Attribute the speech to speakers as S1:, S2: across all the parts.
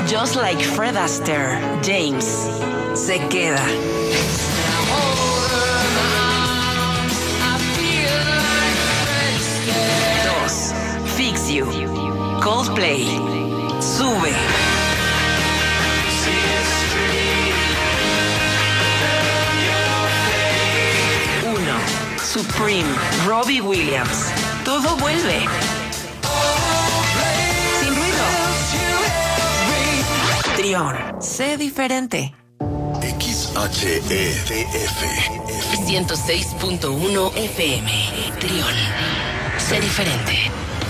S1: Just like Fred Astaire, James se queda. 2. Fix You, Coldplay, sube. 1. Supreme, Robbie Williams, todo vuelve. Sin ruido. Trión, sé diferente.
S2: XHEDF
S3: 106.1 FM. Trión, sé diferente.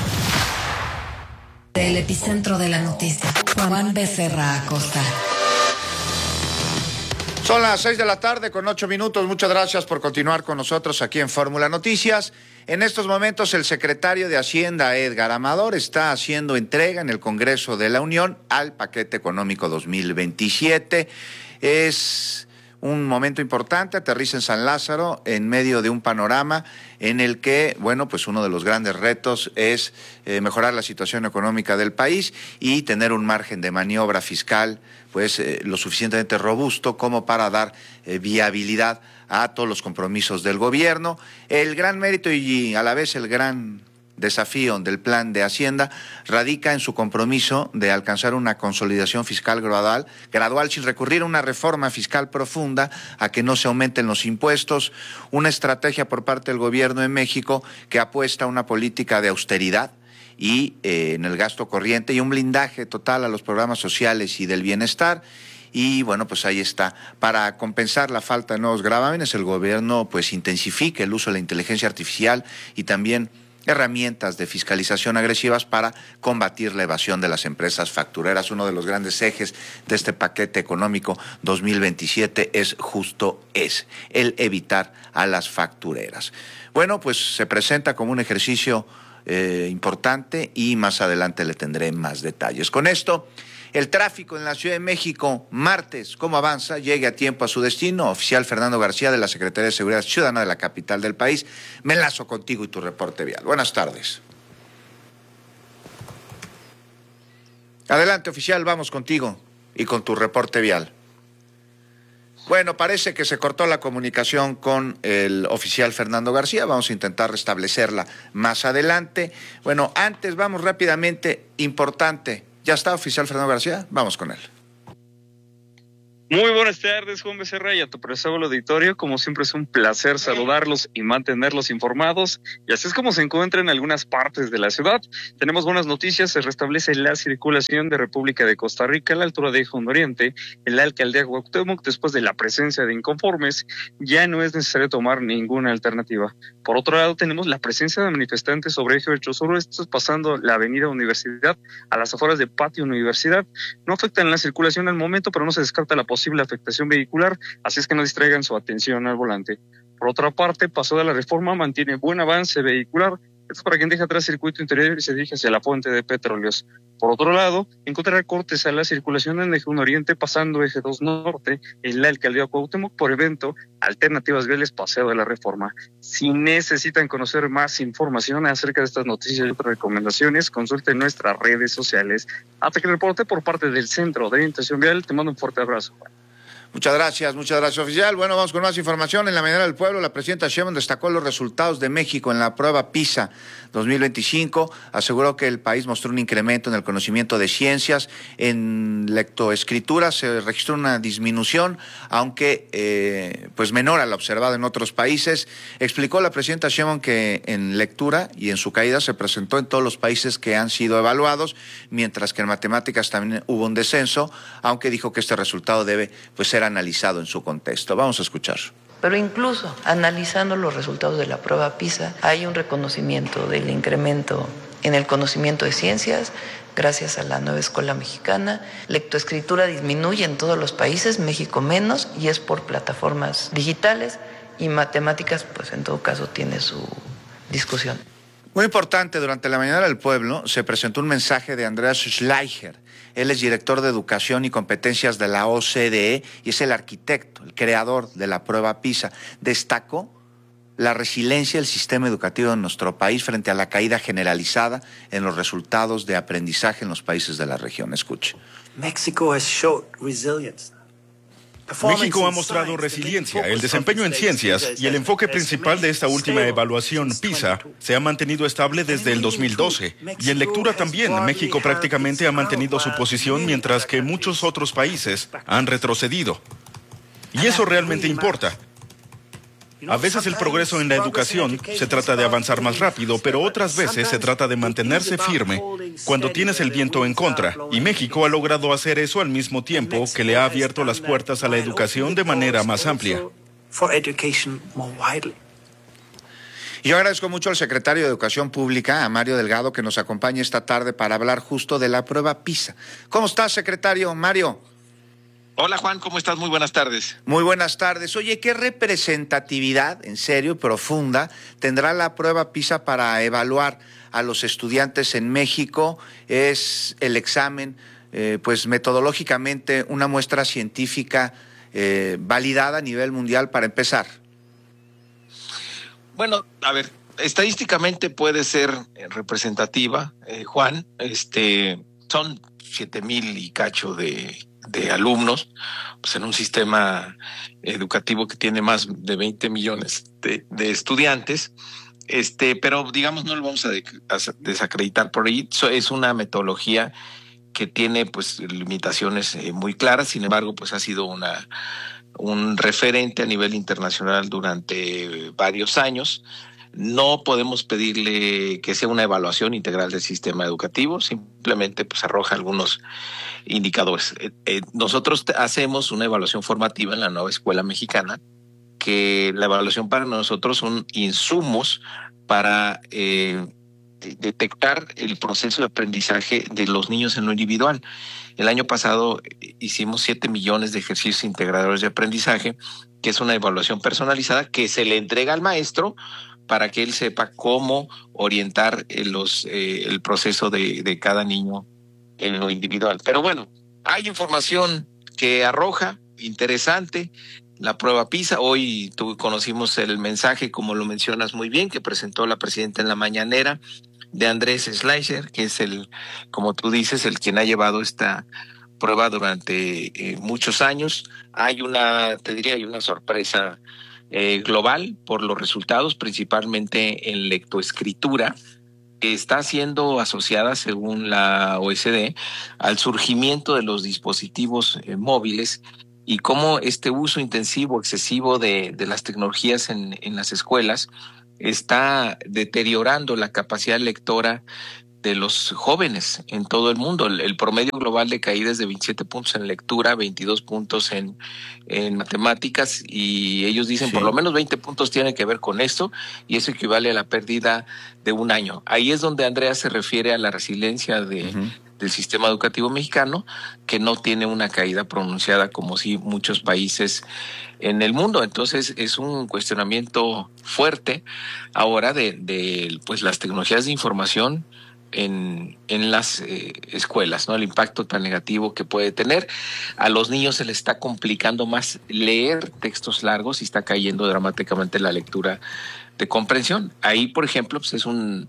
S4: Del epicentro de la noticia, Juan Becerra Acosta.
S5: Son las 6 de la tarde con 8 minutos. Muchas gracias por continuar con nosotros aquí en Fórmula Noticias. En estos momentos el secretario de Hacienda, Edgar Amador, está haciendo entrega en el Congreso de la Unión al paquete económico 2027. Es un momento importante, aterriza en San Lázaro en medio de un panorama en el que, bueno, pues uno de los grandes retos es mejorar la situación económica del país y tener un margen de maniobra fiscal pues lo suficientemente robusto como para dar viabilidad a todos los compromisos del gobierno. El gran mérito y a la vez el gran desafío del plan de Hacienda radica en su compromiso de alcanzar una consolidación fiscal gradual sin recurrir a una reforma fiscal profunda, a que no se aumenten los impuestos, una estrategia por parte del gobierno de México que apuesta a una política de austeridad y en el gasto corriente y un blindaje total a los programas sociales y del bienestar. Y bueno, pues ahí está. Para compensar la falta de nuevos gravámenes, el gobierno pues intensifica el uso de la inteligencia artificial y también herramientas de fiscalización agresivas para combatir la evasión de las empresas factureras. Uno de los grandes ejes de este paquete económico 2027 es justo ese, el evitar a las factureras. Bueno, pues se presenta como un ejercicio importante y más adelante le tendré más detalles. Con esto, el tráfico en la Ciudad de México, martes, ¿cómo avanza? Llegue a tiempo a su destino. Oficial Fernando García, de la Secretaría de Seguridad Ciudadana de la capital del país. Me enlazo contigo y tu reporte vial. Buenas tardes. Adelante, oficial, vamos contigo y con tu reporte vial. Bueno, parece que se cortó la comunicación con el oficial Fernando García. Vamos a intentar restablecerla más adelante. Bueno, antes vamos rápidamente, importante. ¿Ya está, oficial Fernando García? Vamos con él.
S6: Muy buenas tardes, Juan Becerra, y a tu precioso auditorio. Como siempre es un placer saludarlos y mantenerlos informados. Y así es como se encuentra en algunas partes de la ciudad. Tenemos buenas noticias, se restablece la circulación de República de Costa Rica a la altura de Eje 1 Oriente. En la alcaldía Cuauhtémoc, después de la presencia de inconformes, ya no es necesario tomar ninguna alternativa. Por otro lado, tenemos la presencia de manifestantes sobre Eje 8 Sur, estos pasando la avenida Universidad a las afueras de Patio Universidad. No afectan la circulación al momento, pero no se descarta la posible afectación vehicular, así es que no distraigan su atención al volante. Por otra parte, Paso de la Reforma mantiene buen avance vehicular. Esto es para quien deja atrás circuito interior y se dirige hacia la fuente de petróleos. Por otro lado, encontrará cortes a la circulación en Eje 1 Oriente, pasando Eje 2 Norte, en la alcaldía Cuauhtémoc, por evento Alternativas Viales Paseo de la Reforma. Si necesitan conocer más información acerca de estas noticias y otras recomendaciones, consulten nuestras redes sociales. Hasta que el reporte por parte del Centro de Orientación Vial, te mando un fuerte abrazo.
S5: Muchas gracias, oficial. Bueno, vamos con más información. En la mañana del pueblo, la presidenta Sheinbaum destacó los resultados de México en la prueba PISA 2025. Aseguró que el país mostró un incremento en el conocimiento de ciencias. En lectoescritura se registró una disminución, aunque pues menor a la observada en otros países. Explicó la presidenta Sheinbaum que en lectura y en su caída se presentó en todos los países que han sido evaluados, mientras que en matemáticas también hubo un descenso, aunque dijo que este resultado debe pues ser analizado en su contexto. Vamos a escuchar.
S7: Pero incluso analizando los resultados de la prueba PISA, hay un reconocimiento del incremento en el conocimiento de ciencias gracias a la nueva escuela mexicana. Lectoescritura disminuye en todos los países, México menos, y es por plataformas digitales, y matemáticas, pues en todo caso tiene su discusión.
S5: Muy importante, durante la mañana del pueblo se presentó un mensaje de Andreas Schleicher. Él es director de Educación y Competencias de la OCDE y es el arquitecto, el creador de la prueba PISA. Destacó la resiliencia del sistema educativo en nuestro país frente a la caída generalizada en los resultados de aprendizaje en los países de la región. Escuche.
S2: México ha mostrado resiliencia. El desempeño en ciencias y el enfoque principal de esta última evaluación PISA se ha mantenido estable desde el 2012. Y en lectura también, México prácticamente ha mantenido su posición mientras que muchos otros países han retrocedido. Y eso realmente importa. A veces el progreso en la educación se trata de avanzar más rápido, pero otras veces se trata de mantenerse firme cuando tienes el viento en contra. Y México ha logrado hacer eso al mismo tiempo que le ha abierto las puertas a la educación de manera más amplia.
S5: Y yo agradezco mucho al secretario de Educación Pública, a Mario Delgado, que nos acompaña esta tarde para hablar justo de la prueba PISA. ¿Cómo estás, secretario? Mario.
S8: Hola Juan, ¿cómo estás? Muy buenas tardes.
S5: Muy buenas tardes. Oye, ¿qué representatividad, en serio, profunda, tendrá la prueba PISA para evaluar a los estudiantes en México? Es el examen, pues metodológicamente, una muestra científica validada a nivel mundial para empezar.
S8: Bueno, a ver, estadísticamente puede ser representativa, Juan. Son 7,000 y cacho de alumnos, pues en un sistema educativo que tiene más de 20 millones de estudiantes, pero digamos no lo vamos a desacreditar por ahí. Es una metodología que tiene pues limitaciones muy claras, sin embargo pues ha sido un referente a nivel internacional durante varios años. No podemos pedirle que sea una evaluación integral del sistema educativo, simplemente pues arroja algunos indicadores. Nosotros hacemos una evaluación formativa en la nueva escuela mexicana, que la evaluación para nosotros son insumos para detectar el proceso de aprendizaje de los niños en lo individual. El año pasado hicimos 7 millones de ejercicios integradores de aprendizaje, que es una evaluación personalizada que se le entrega al maestro para que él sepa cómo orientar el proceso de cada niño en lo individual. Pero bueno, hay información que arroja, interesante, la prueba PISA. Hoy conocimos el mensaje, como lo mencionas muy bien, que presentó la presidenta en la mañanera, de Andrés Schleicher, que es como tú dices, el quien ha llevado esta prueba durante muchos años. Hay una sorpresa global por los resultados, principalmente en lectoescritura, que está siendo asociada, según la OECD, al surgimiento de los dispositivos móviles y cómo este uso intensivo, excesivo de las tecnologías en las escuelas está deteriorando la capacidad lectora de los jóvenes en todo el mundo. El promedio global de caída es de 27 puntos en lectura, 22 puntos en matemáticas, y ellos dicen por lo menos 20 puntos tienen que ver con esto, y eso equivale a la pérdida de un año. Ahí es donde Andrea se refiere a la resiliencia del sistema educativo mexicano, que no tiene una caída pronunciada como sí muchos países en el mundo. Entonces es un cuestionamiento fuerte ahora de pues las tecnologías de información en las escuelas, ¿no? El impacto tan negativo que puede tener. A los niños se les está complicando más leer textos largos y está cayendo dramáticamente la lectura de comprensión. Ahí, por ejemplo, pues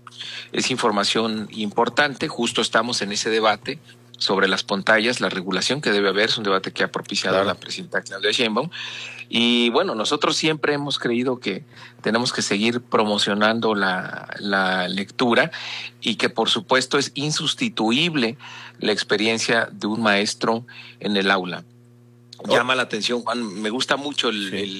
S8: es información importante. Justo estamos en ese debate sobre las pantallas, la regulación que debe haber. Es un debate que ha propiciado la presidenta Claudia Sheinbaum. Y bueno, nosotros siempre hemos creído que tenemos que seguir promocionando la lectura, y que por supuesto es insustituible la experiencia de un maestro en el aula. Llama la atención, Juan, me gusta mucho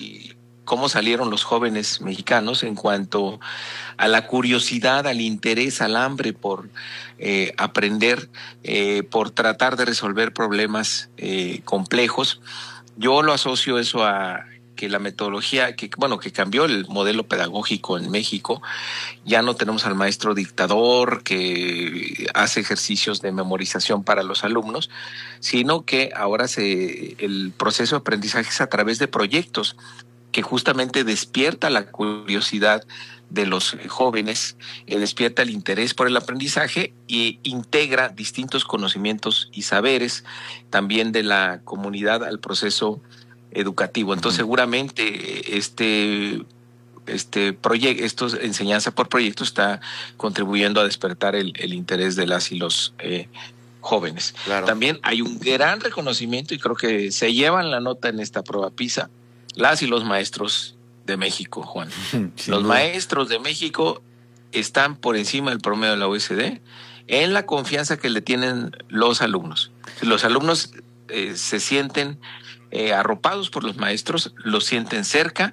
S8: cómo salieron los jóvenes mexicanos en cuanto a la curiosidad, al interés, al hambre por aprender, por tratar de resolver problemas complejos. Yo lo asocio eso a que la metodología, que cambió el modelo pedagógico en México. Ya no tenemos al maestro dictador que hace ejercicios de memorización para los alumnos, sino que ahora el proceso de aprendizaje es a través de proyectos que justamente despierta la curiosidad de los jóvenes, despierta el interés por el aprendizaje e integra distintos conocimientos y saberes también de la comunidad al proceso educativo. Entonces seguramente enseñanza por proyecto está contribuyendo a despertar el interés de las y los jóvenes.
S5: Claro.
S8: También hay un gran reconocimiento y creo que se llevan la nota en esta prueba PISA las y los maestros de México, Juan. Los maestros de México están por encima del promedio de la OECD en la confianza que le tienen los alumnos. Los alumnos se sienten arropados por los maestros, los sienten cerca,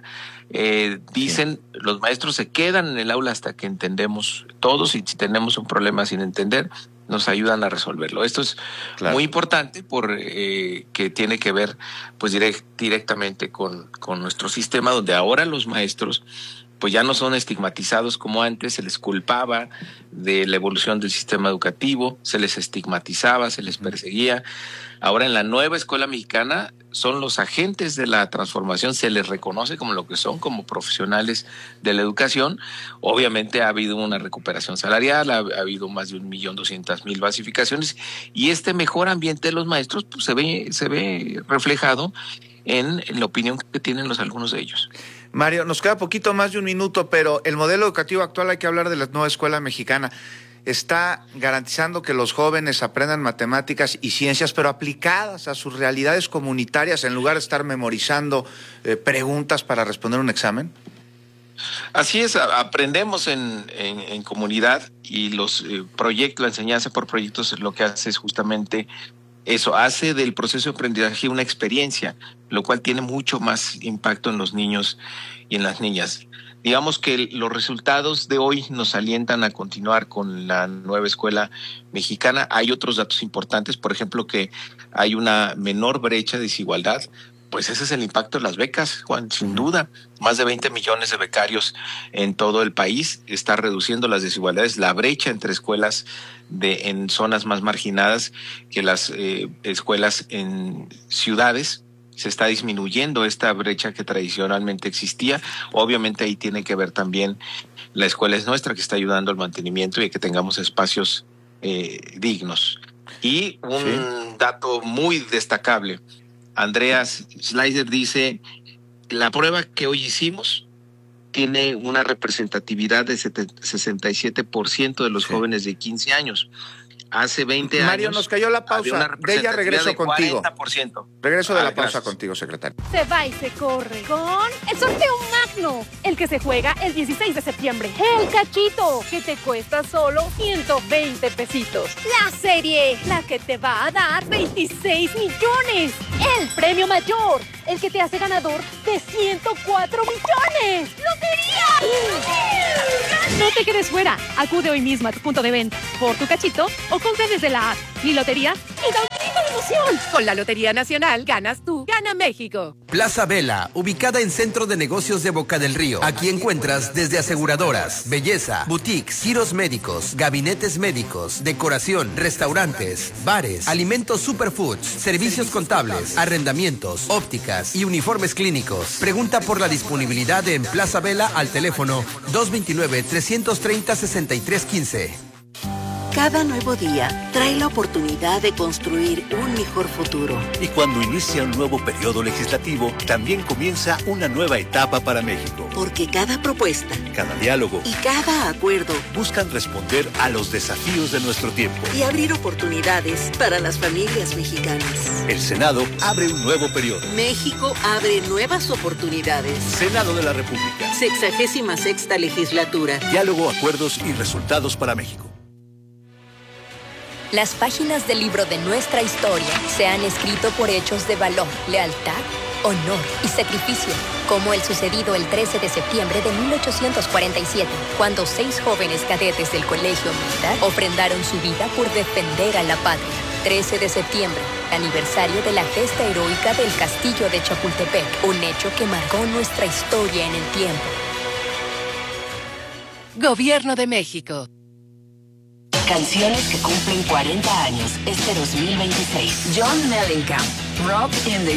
S8: dicen, los maestros se quedan en el aula hasta que entendemos todos, y si tenemos un problema sin entender, nos ayudan a resolverlo. Esto es muy importante porque tiene que ver pues directamente con nuestro sistema, donde ahora los maestros pues ya no son estigmatizados como antes. Se les culpaba de la evolución del sistema educativo, se les estigmatizaba, se les perseguía. Ahora en la nueva escuela mexicana son los agentes de la transformación, se les reconoce como lo que son, como profesionales de la educación. Obviamente ha habido una recuperación salarial, ha habido más de 1.200.000 basificaciones, y este mejor ambiente de los maestros pues, se ve reflejado en la opinión que tienen los alumnos de ellos.
S5: Mario, nos queda poquito más de un minuto, pero el modelo educativo actual, hay que hablar de la nueva escuela mexicana. Está garantizando que los jóvenes aprendan matemáticas y ciencias, pero aplicadas a sus realidades comunitarias, en lugar de estar memorizando preguntas para responder un examen.
S8: Así es, aprendemos en comunidad, y los proyectos, la enseñanza por proyectos, lo que hace es justamente eso, hace del proceso de aprendizaje una experiencia, lo cual tiene mucho más impacto en los niños y en las niñas. Digamos que los resultados de hoy nos alientan a continuar con la nueva escuela mexicana. Hay otros datos importantes, por ejemplo, que hay una menor brecha de desigualdad. Pues ese es el impacto de las becas, Juan, sin duda. Más de 20 millones de becarios en todo el país, está reduciendo las desigualdades, la brecha entre escuelas en zonas más marginadas que las escuelas en ciudades. Se está disminuyendo esta brecha que tradicionalmente existía. Obviamente ahí tiene que ver también la escuela es nuestra, que está ayudando al mantenimiento y a que tengamos espacios dignos. Y un dato muy destacable, Andreas Schleicher dice, la prueba que hoy hicimos tiene una representatividad de 67% de los jóvenes de 15 años. Hace 20 años...
S5: Mario, nos cayó la pausa. De ella regreso contigo.
S8: 40%.
S5: Regreso de la pausa contigo, secretario.
S9: Se va y se corre con el sorteo magno, el que se juega el 16 de septiembre. El cachito, que te cuesta solo 120 pesitos. La serie, la que te va a dar 26 millones. El premio mayor, el que te hace ganador de 104 millones. ¡Lotería! No te quedes fuera. Acude hoy mismo a tu punto de venta por tu cachito o compra desde la app Mi Lotería y da un grito de emoción. Con la Lotería Nacional ganas tú, gana México.
S10: Plaza Vela, ubicada en Centro de Negocios de Boca del Río. Aquí encuentras desde aseguradoras, belleza, boutiques, giros médicos, gabinetes médicos, decoración, restaurantes, bares, alimentos superfoods, servicios contables, arrendamientos, ópticas y uniformes clínicos. Pregunta por la disponibilidad en Plaza Vela al teléfono 229-330-6315.
S11: Cada nuevo día trae la oportunidad de construir un mejor futuro.
S12: Y cuando inicia un nuevo periodo legislativo, también comienza una nueva etapa para México.
S11: Porque cada propuesta,
S12: cada diálogo
S11: y cada acuerdo
S12: buscan responder a los desafíos de nuestro tiempo
S11: y abrir oportunidades para las familias mexicanas.
S12: El Senado abre un nuevo periodo.
S11: México abre nuevas oportunidades.
S12: Senado de la República.
S11: 66ª legislatura.
S12: Diálogo, acuerdos y resultados para México.
S13: Las páginas del libro de nuestra historia se han escrito por hechos de valor, lealtad, honor y sacrificio, como el sucedido el 13 de septiembre de 1847, cuando 6 jóvenes cadetes del Colegio Militar ofrendaron su vida por defender a la patria. 13 de septiembre, aniversario de la gesta heroica del Castillo de Chapultepec, un hecho que marcó nuestra historia en el tiempo.
S3: Gobierno de México. Canciones que cumplen 40 años este 2026. John Mellencamp, Rock in the